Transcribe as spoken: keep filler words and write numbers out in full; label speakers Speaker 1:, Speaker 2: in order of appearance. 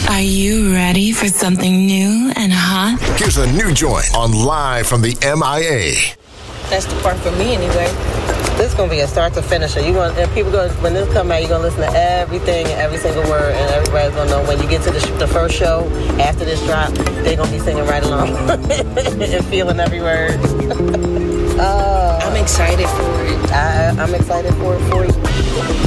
Speaker 1: Are you ready for something new and hot?
Speaker 2: Here's a new joint on Live from the M I A.
Speaker 3: That's the part for me anyway. This is going to be a start to finisher. You going and people going when this come out, you're going to listen to everything and every single word, and everybody's going to know when you get to the, sh- the first show after this drop, they're going to be singing right along and feeling every word. uh,
Speaker 4: I'm excited for it.
Speaker 3: I, I'm excited for it for you.